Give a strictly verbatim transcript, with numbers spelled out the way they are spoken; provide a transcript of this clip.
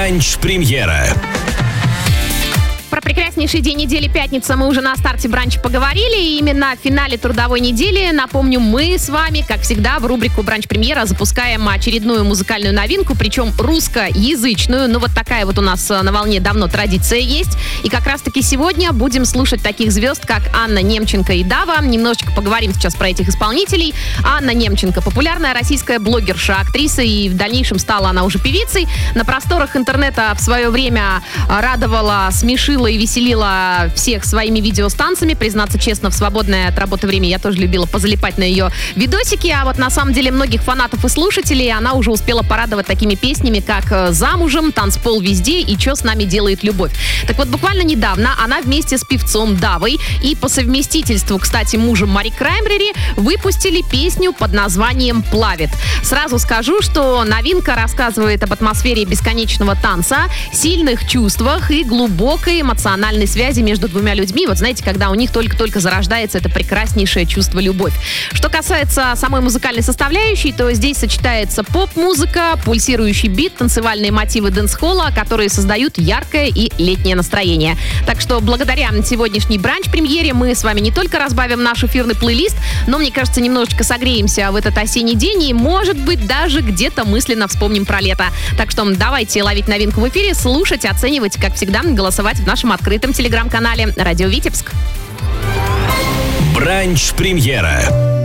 Бранч-премьера. Про прекраснейший день недели пятница мы уже на старте бранча поговорили. И именно в финале трудовой недели, напомню, мы с вами, как всегда, в рубрику «Бранч-премьера» запускаем очередную музыкальную новинку, причем русскоязычную. Ну вот такая вот у нас на волне давно традиция есть. И как раз-таки сегодня будем слушать таких звезд, как Анна Немченко и Дава. Немножечко поговорим сейчас про этих исполнителей. Анна Немченко — популярная российская блогерша, актриса, и в дальнейшем стала она уже певицей. На просторах интернета в свое время радовала, смешила и веселила всех своими видео с танцами. Признаться честно, в свободное от работы время я тоже любила позалипать на ее видосики. А вот на самом деле многих фанатов и слушателей она уже успела порадовать такими песнями, как «Замужем», «Танцпол везде» и «Чё с нами делает любовь». Так вот, буквально недавно она вместе с певцом Давой и по совместительству, кстати, мужем Мари Краймбрери выпустили песню под названием «Плавит». Сразу скажу, что новинка рассказывает об атмосфере бесконечного танца, сильных чувствах и глубокой эмоциональной связи между двумя людьми. Вот знаете, когда у них только-только зарождается это прекраснейшее чувство любовь. Что касается самой музыкальной составляющей, то здесь сочетается поп-музыка, пульсирующий бит, танцевальные мотивы дэнс-холла, которые создают яркое и летнее настроение. Так что благодаря сегодняшней бранч-премьере мы с вами не только разбавим наш эфирный плейлист, но, мне кажется, немножечко согреемся в этот осенний день и, может быть, даже где-то мысленно вспомним про лето. Так что давайте ловить новинку в эфире, слушать, оценивать, как всегда, голосовать в нашем открытом телеграм-канале «Радио Витебск». Бранч-премьера.